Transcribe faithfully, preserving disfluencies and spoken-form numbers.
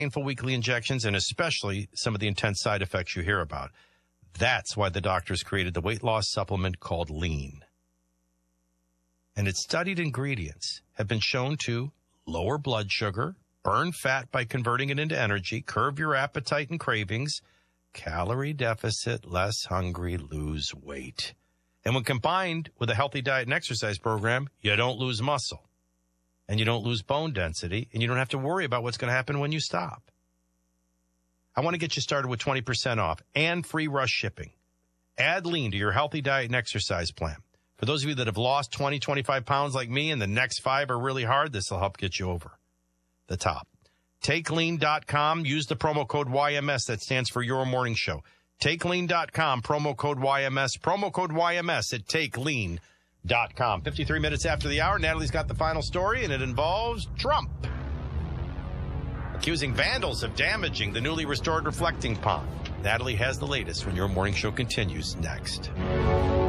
painful weekly injections, and especially some of the intense side effects you hear about. That's why the doctors created the weight loss supplement called Lean. And its studied ingredients have been shown to lower blood sugar, burn fat by converting it into energy, curb your appetite and cravings, calorie deficit, less hungry, lose weight. And when combined with a healthy diet and exercise program, you don't lose muscle, and you don't lose bone density, and you don't have to worry about what's going to happen when you stop. I want to get you started with twenty percent off and free rush shipping. Add Lean to your healthy diet and exercise plan. For those of you that have lost twenty, twenty-five pounds like me and the next five are really hard, this will help get you over the top. take lean dot com. Use the promo code Y M S. That stands for Your Morning Show. take lean dot com. Promo code Y M S. Promo code Y M S at take lean dot com. fifty-three minutes after the hour, Natalie's got the final story, and it involves Trump accusing vandals of damaging the newly restored reflecting pond. Natalie has the latest when Your Morning Show continues next.